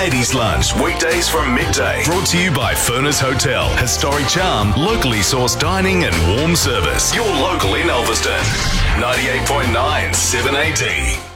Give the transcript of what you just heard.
80s Lunch, weekdays from midday. Brought to you by Furness Hotel. Historic charm, locally sourced dining and warm service. Your local in Elveston. 98.9 780.